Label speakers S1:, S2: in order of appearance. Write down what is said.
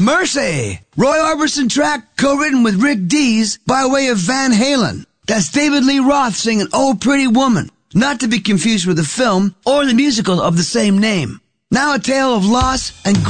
S1: Mercy, Roy Orbison track co-written with Rick Dees by way of Van Halen. That's David Lee Roth singing Oh Pretty Woman, not to be confused with the film or the musical of the same name. Now a tale of loss and